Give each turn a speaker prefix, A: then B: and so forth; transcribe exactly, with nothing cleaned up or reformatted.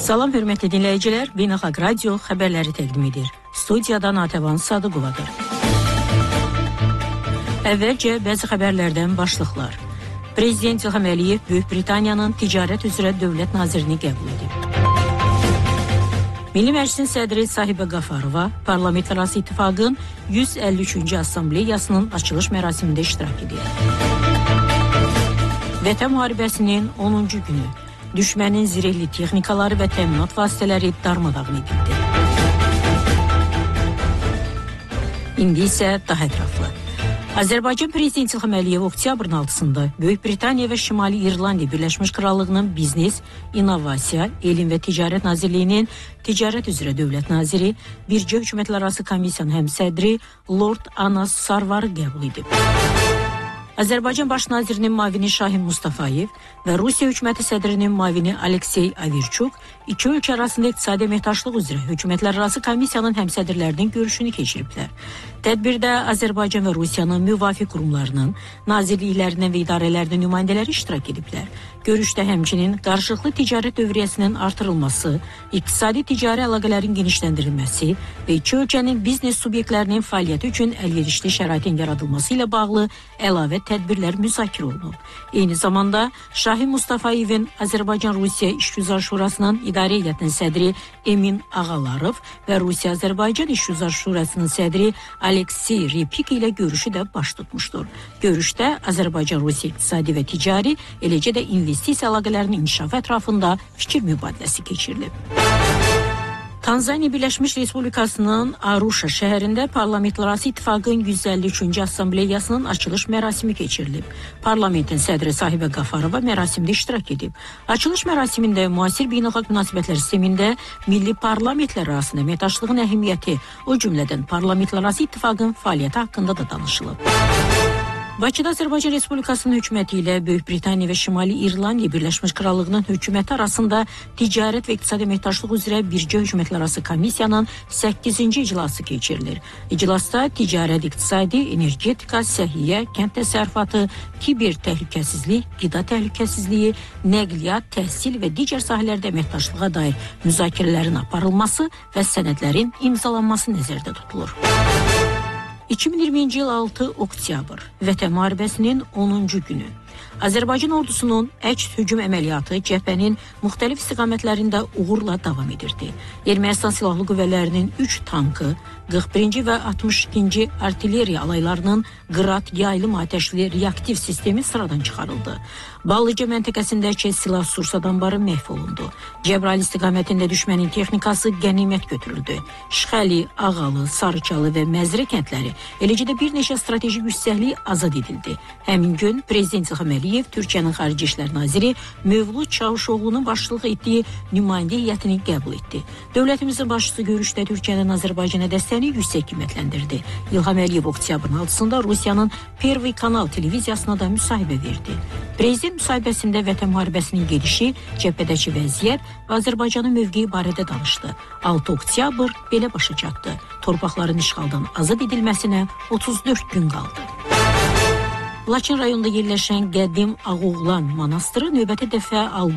A: Salam hörmətli dinləyicilər, Beynəlxalq Radio xəbərləri təqdim edir. Studiyadan Atəvan Sadıqovadır. Əvvəlcə bəzi xəbərlərdən başlıqlar. Prezident İlham Əliyev Böyük Britaniyanın ticarət üzrə dövlət nazirini qəbul edib. Milli Məclisin sədri Sahibə Qafarova Parlamentlərarası İttifaqın yüz əlli üçüncü Assambleyasının açılış mərasimində iştirak edir. Vətən müharibəsinin onuncu günü. Düşmənin zirehli texnikaları və təminat vasitələri darmadağın edildi. İndi isə daha ətraflı. Azərbaycan Prezidenti İlham Əliyev oktyabrın altısında Böyük Britaniya və Şimali İrlandiya Birləşmiş Krallığının Biznes, İnnovasiya, Elm və Ticarət Nazirliyinin Ticarət üzrə dövlət naziri, bircə hökumətlərarası komissiyanın həmsədri Lord Anas Sarvarı qəbul edib. Azərbaycan Baş Nazirinin müavini Şahin Mustafayev və Rusiya hökuməti sədrinin müavini Aleksey Averçuk iki ölkə arasında iqtisadi əməkdaşlıq üzrə hökumətlərarası komissiyanın həmsədrlərinin görüşünü keçiriblər. Tədbirdə Azərbaycan və Rusiyanın müvafiq qurumlarının, nazirliklərinin və idarələrinin nümayəndələri iştirak ediblər. Görüşdə həmçinin qarşılıqlı ticarət dövriyyəsinin artırılması, iqtisadi ticari əlaqələrin genişləndirilməsi və iki ölkənin biznes subyektlərinin fəaliyyəti üçün əlverişli şəraitin yaradılması ilə bağlı əlavə tədbirlər müzakirə olunub. Eyni zamanda Şahin Mustafayevin Azərbaycan-Rusiya İşgüzar Şurasının İdarə Heyətinin sədri Emin Ağalarov və Rusiya-Azərbaycan İşgüzar Şurasının sədri Aleksey Repik ilə görüşü də baş tutmuşdur. Görüşdə Azərbaycan-Rusiya iqtisadi və ticari, eləcə də investisiya əlaqələrinin inkişafı ətrafında fikir mübadiləsi keçirilib. Tanzaniya Birləşmiş Respublikasının Arusha şəhərində Parlamentlərarası İttifaqın yüz əlli üçüncü Assambleyasının açılış mərasimi keçirilib. Parlamentin sədri Sahibə Qafarova mərasimdə iştirak edib. Açılış mərasimində müasir beynəlxalq münasibətlər sistemində milli parlamentlər arasında əməkdaşlığın əhəmiyyəti, o cümlədən Parlamentlərarası İttifaqın fəaliyyəti haqqında da danışılıb. Bakıda Azərbaycan Respublikasının hökuməti ilə Böyük Britaniya və Şimali İrlandiya Birləşmiş Krallığının hökuməti arasında ticarət və iqtisadi əməkdaşlıq üzrə bircə hökumətlərarası komissiyanın səkkizinci iclası keçirilir. İclasda ticarət, iqtisadi, energetika, səhiyyə, kənd təsərrüfatı, kiber təhlükəsizlik, qida təhlükəsizliyi, nəqliyyat, təhsil və digər sahələrdə əməkdaşlığa dair müzakirələrin aparılması və sənədlərin imzalanması nəzərdə tutulur. iki min iyirminci il altı oktyabr Vətən müharibəsinin onuncu günü. Azərbaycan ordusunun əcd hücum əməliyyatı cəbhənin müxtəlif istiqamətlərində uğurla davam edirdi. Ermənistan silahlı qüvvələrinin üç tankı, qırx birinci və altmış ikinci artilleriya alaylarının Qrad yaylım atəşli reaktiv sistemi sıradan çıxarıldı. Ballıca məntəqəsindəki silah sursat anbarı məhv olundu. Cəbrayıl istiqamətində düşmənin texnikası qənimət götürüldü. Şıxəli, Ağalı, Sarıçalı və Məzrə kəndləri, eləcə də bir neçə strateji yüksəklik azad edildi. Həmin gün Prezident İlham Əliyev Türkiyənin Xarici İşlər Naziri Mövlud Çavuşoğlu'nun başçılıq etdiyi nümayəndə heyətini qəbul etdi. Dövlətimizin başçısı görüşdə Türkiyənin Azərbaycana dəstəyini yüksək qiymətləndirdi. İlham Əliyev oktyabrın altısında Rusiyanın Pervy Kanal televiziyasına da müsahibə verdi. Prezident müsahibəsində Vətən müharibəsinin gedişi, cəbhədəki vəziyyət və Azərbaycanın mövqeyi barədə danışdı. altı oktyabr belə başa çatdı. Torpaqların işğaldan azad edilməsinə otuz dörd gün qaldı. Laçın rayonunda yerləşən qədim Ağoğlan monastırı növbəti dəfə